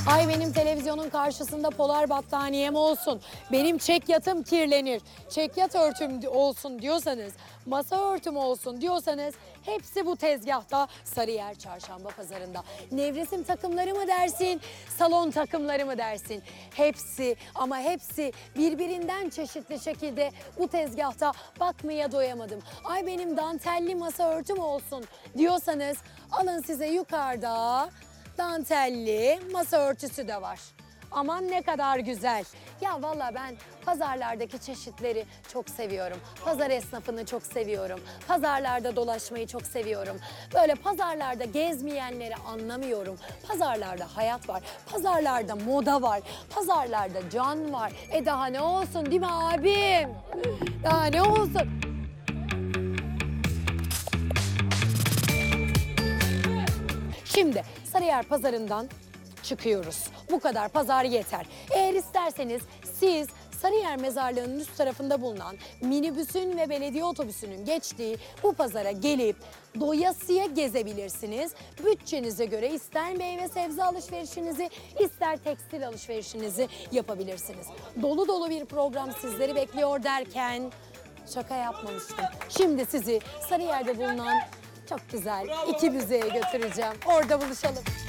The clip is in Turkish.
Ay benim televizyonun karşısında polar battaniyem olsun. Benim çekyatım kirlenir. Çekyat örtüm olsun diyorsanız, masa örtüm olsun diyorsanız hepsi bu tezgahta Sarıyer Çarşamba Pazarında. Nevresim takımları mı dersin, salon takımları mı dersin? Hepsi ama hepsi birbirinden çeşitli şekilde bu tezgahta bakmaya doyamadım. Ay benim dantelli masa örtüm olsun diyorsanız alın size yukarıda dantelli masa örtüsü de var. Aman ne kadar güzel. Ya valla ben pazarlardaki çeşitleri çok seviyorum. Pazar esnafını çok seviyorum. Pazarlarda dolaşmayı çok seviyorum. Böyle pazarlarda gezmeyenleri anlamıyorum. Pazarlarda hayat var. Pazarlarda moda var. Pazarlarda can var. Daha ne olsun değil mi abim? Daha ne olsun? Şimdi Sarıyer Pazarı'ndan çıkıyoruz. Bu kadar pazar yeter. Eğer isterseniz siz Sarıyer Mezarlığı'nın üst tarafında bulunan minibüsün ve belediye otobüsünün geçtiği bu pazara gelip doyasıya gezebilirsiniz. Bütçenize göre ister meyve sebze alışverişinizi, ister tekstil alışverişinizi yapabilirsiniz. Dolu dolu bir program sizleri bekliyor derken şaka yapmamıştım. Şimdi sizi Sarıyer'de bulunan çok güzel iki müzeye götüreceğim. Orada buluşalım.